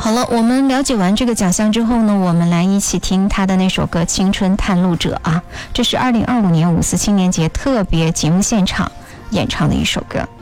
好了，我们了解完这个奖项之后呢，我们来一起听他的那首歌《青春探路者》啊，这是2025年五四青年节特别节目现场演唱的一首歌。